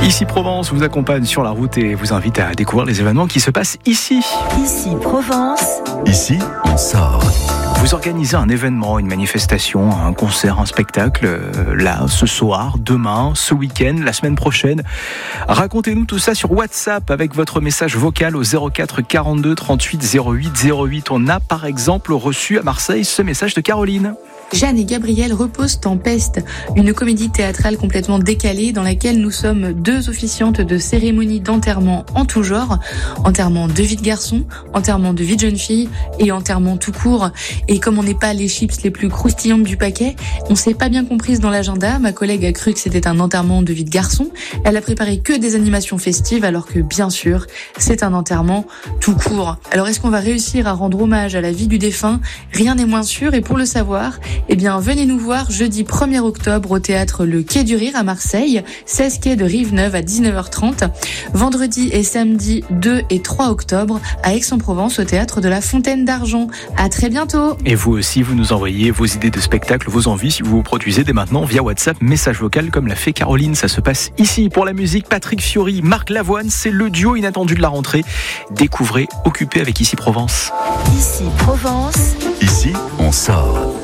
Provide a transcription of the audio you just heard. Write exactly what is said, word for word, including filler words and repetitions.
Ici Provence vous accompagne sur la route et vous invite à découvrir les événements qui se passent ici. Ici Provence. Ici, on sort. Vous organisez un événement, une manifestation, un concert, un spectacle, euh, là, ce soir, demain, ce week-end, la semaine prochaine. Racontez-nous tout ça sur WhatsApp avec votre message vocal au zéro quatre quarante-deux trente-huit zéro huit zéro huit. On a par exemple reçu à Marseille ce message de Caroline. Jeanne et Gabriel reposent en peste, une comédie théâtrale complètement décalée dans laquelle nous sommes deux officiantes de cérémonie d'enterrement en tout genre, enterrement de vie de garçon, enterrement de vie de jeune fille et enterrement tout court. Et comme on n'est pas les chips les plus croustillantes du paquet, on s'est pas bien comprise dans l'agenda. Ma collègue a cru que c'était un enterrement de vie de garçon. Elle a préparé que des animations festives alors que bien sûr, c'est un enterrement tout court. Alors est-ce qu'on va réussir à rendre hommage à la vie du défunt ? Rien n'est moins sûr et pour le savoir, eh bien, venez nous voir jeudi premier octobre au théâtre Le Quai du Rire à Marseille, seize quai de Rive-Neuve à dix-neuf heures trente. Vendredi et samedi deux et trois octobre à Aix-en-Provence au théâtre de la Fontaine d'Argent. À très bientôt. Et vous aussi, vous nous envoyez vos idées de spectacle, vos envies, si vous vous produisez dès maintenant via WhatsApp, message vocal comme l'a fait Caroline. Ça se passe ici. Pour la musique, Patrick Fiori, Marc Lavoine, c'est le duo inattendu de la rentrée. Découvrez Occupé avec Ici Provence. Ici Provence. Ici, on sort.